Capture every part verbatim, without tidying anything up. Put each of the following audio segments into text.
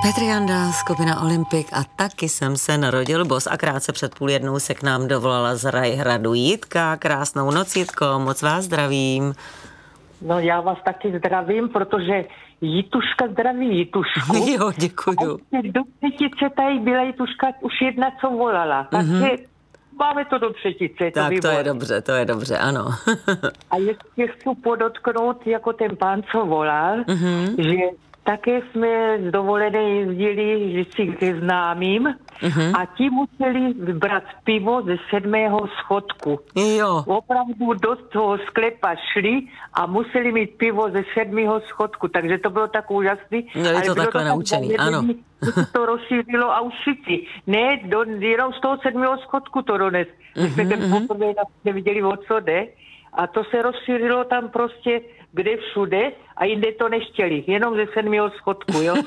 Petr Janda, skupina Olympik a taky jsem se narodil bos a krátce před půl jednou se k nám dovolala z Rajhradu Jitka. Krásnou noc, Jitko, moc vás zdravím. No já vás taky zdravím, protože Jituška zdraví Jitušku. Jo, děkuju. A do třetice tady byla Jituška už jedna, co volala. Takže mm-hmm. máme to do třetice. Tak to, to je dobře, to je dobře, ano. A ještě chci podotknout, jako ten pán, co volal, mm-hmm. že také jsme z dovolené jezdili vždycky ke známým uh-huh. a ti museli vybrat pivo ze sedmého schodku. Jo. Opravdu do toho sklepa šli a museli mít pivo ze sedmého schodku, takže to bylo tak úžasný. Měli to takhle to naučený, tak ano. To rozšířilo a už všichni. Ne, do, jenom z toho sedmého schodku to dones. My jsme ten poprvé neviděli, o co jde. A to se rozšířilo tam prostě kde všude a jinde to nechtěli. Jenom ze sedmého schodku, jo.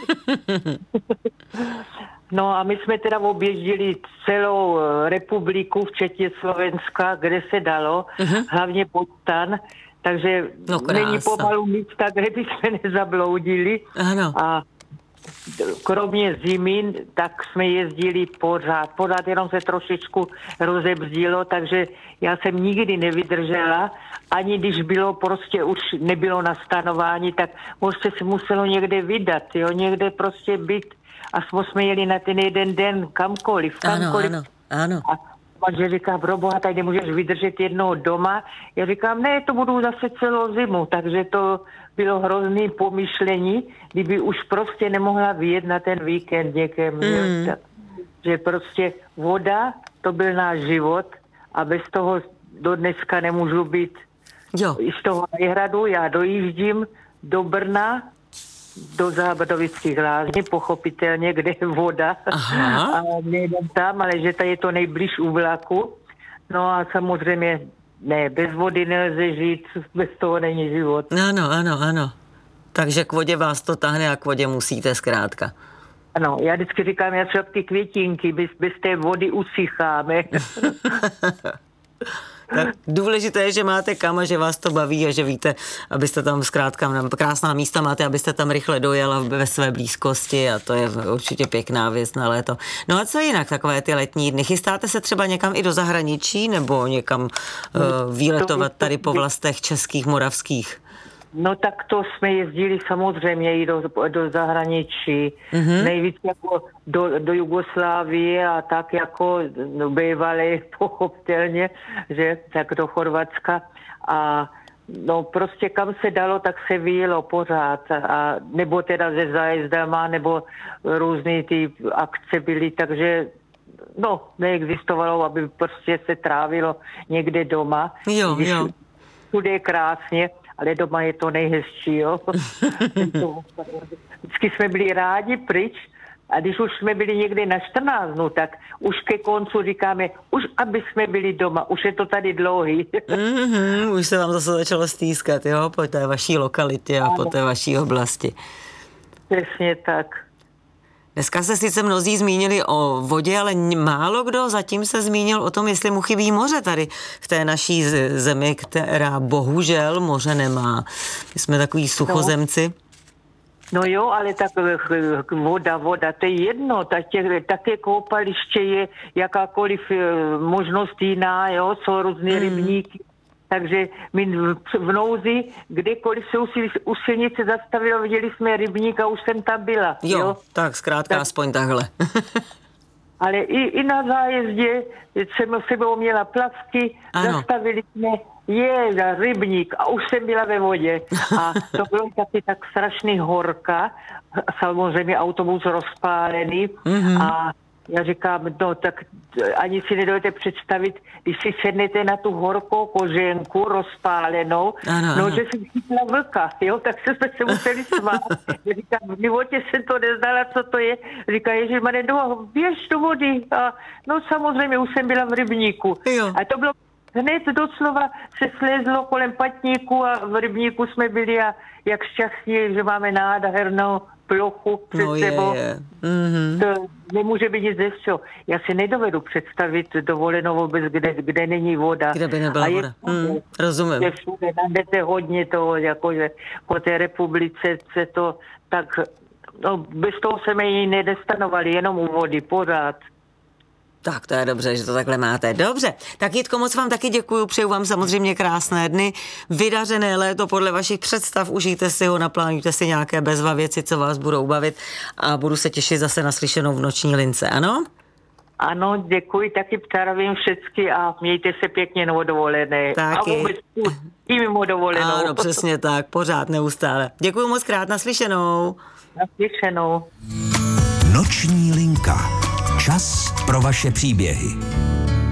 No a my jsme teda objezdili celou republiku, včetně Slovenska, kde se dalo, uh-huh. hlavně Podstan, takže no, není pomalu místa, kde by jsme nezabloudili. Ano. A kromě zimy, tak jsme jezdili pořád. Pořád jenom se trošičku rozebzdilo, takže já jsem nikdy nevydržela. Ani když bylo prostě už nebylo na stanování, tak prostě se muselo někde vydat, jo, někde prostě být. A jsme jeli na ten jeden den kamkoliv, kamkoliv. Ano, ano, ano. A manžel říká, proboha, tady nemůžeš vydržet jednoho doma. Já říkám, ne, to budu zase celou zimu, takže to bylo hrozný pomyšlení, kdyby už prostě nemohla vyjet na ten víkend někam. Mm. Tak, že prostě voda, to byl náš život a bez toho do dneska nemůžu být. Jo. Z toho Rajhradu já dojíždím do Brna, do Zábrodovických lázní, pochopitelně, kde je voda. Aha. A nejdem tam, ale že tady je to nejblíž u vlaku. No a samozřejmě ne, bez vody nelze žít, bez toho není život. Ano, ano, ano. Takže k vodě vás to tahne a k vodě musíte zkrátka. Ano, já vždycky říkám, já třeba ty květinky, bez, bez té vody usycháme. Tak důležité je, že máte kam a že vás to baví a že víte, abyste tam zkrátka krásná místa máte, abyste tam rychle dojela ve své blízkosti a to je určitě pěkná věc na léto. No a co jinak takové ty letní dny? Chystáte se třeba někam i do zahraničí nebo někam uh, výletovat tady po vlastech českých, moravských? No tak to jsme jezdili samozřejmě i do, do zahraničí, mm-hmm. nejvíc jako do, do Jugoslávie a tak jako no, bývalé pochopitelně, že tak do Chorvatska a no prostě kam se dalo, tak se vyjelo pořád a nebo teda se zájezdama, nebo různý ty akce byly, takže no neexistovalo, aby prostě se trávilo někde doma. Jo, jo. Všude je krásně, ale doma je to nejhezčí, jo. Vždycky jsme byli rádi pryč a když už jsme byli někde na čtrnáct dnů, tak už ke koncu říkáme, už aby jsme byli doma, už je to tady dlouhý. Mm-hmm, už se vám zase začalo stýskat, jo, po té vaší lokalitě a ano. po té vaší oblasti. Přesně tak. Dneska se sice mnozí zmínili o vodě, ale málo kdo zatím se zmínil o tom, jestli mu chybí moře tady v té naší zemi, která bohužel moře nemá. My jsme takový suchozemci. No, no jo, ale tak voda, voda, to je jedno. Také, také koupaliště je jakákoliv možnost jiná, jo, jsou různé hmm. rybníky. Takže my v nouzi, kdekoliv se u silnice zastavilo, viděli jsme rybník a už jsem tam byla. Jo, jo? tak zkrátka tak, aspoň takhle. Ale i, i na zájezdě jsem s sebou měla plavky, ano. Zastavili jsme, je rybník a už jsem byla ve vodě. A to bylo taky tak strašný horka, samozřejmě autobus rozpálený mm-hmm. a já říkám, no tak ani si nedovedete představit, když si sednete na tu horkou koženku rozpálenou, ano, no, ano. že jsem chytla vlka, jo, tak se jsme se museli smát. Já říkám, v životě jsem to neznala, co to je. Říká, ježišmane, no, běž do vody. A no samozřejmě, už jsem byla v rybníku. Jo. A to bylo hned doslova se slezlo kolem patníku a v rybníku jsme byli a jak šťastní, že máme nádhernou plochu před no sebou. Je, je. Mm-hmm. To nemůže být nic ze všeho. Já si nedovedu představit dovolenou vůbec, kde, kde není voda. Kde by nebyla a voda. Je, mm, rozumím. Je všude, najdete hodně toho, jakože po té republice se to tak no, bez toho jsme ji nedestanovali, jenom u vody, pořád. Tak to je dobře, že to takhle máte. Dobře, tak Jitko, moc vám taky děkuju, přeju vám samozřejmě krásné dny, vydařené léto podle vašich představ, užijte si ho, naplánujte si nějaké bezva věci, co vás budou bavit a budu se těšit zase na slyšenou v Noční lince, ano? Ano, děkuji, taky zdravím všecky a mějte se pěkně na dovolené. Taky. A vůbec i mimo dovolenou. Ano, přesně tak, pořád, neustále. Děkuju moc krát, naslyšenou. Naslyšenou. Noční linka. Čas pro vaše příběhy.